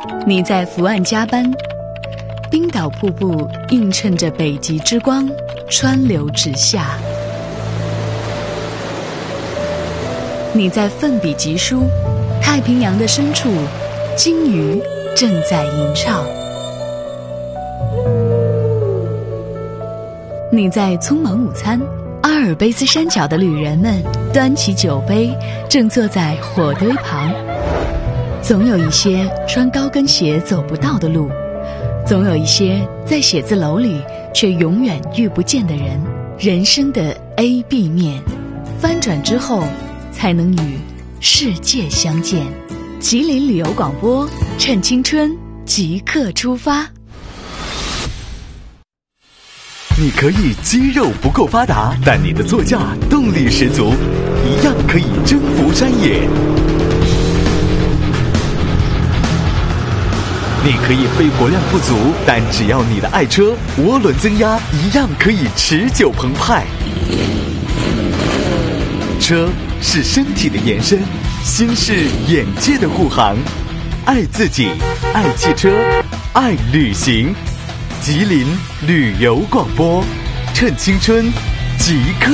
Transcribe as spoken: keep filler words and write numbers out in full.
你在伏案加班，冰岛瀑布映衬着北极之光，川流直下。你在奋笔疾书，太平洋的深处，鲸鱼正在吟唱。你在匆忙午餐，阿尔卑斯山脚的旅人们端起酒杯，正坐在火堆旁。总有一些穿高跟鞋走不到的路，总有一些在写字楼里却永远遇不见的人。人生的 A B 面，翻转之后才能与世界相见。吉林旅游广播，趁青春即刻出发。 你可以肌肉不够发达，但你的座驾动力十足，一样可以征服山野。你可以肺活量不足，但只要你的爱车涡轮增压，一样可以持久澎湃。车是身体的延伸，心是眼界的护航。爱自己，爱汽车，爱旅行。吉林旅游广播，趁青春即刻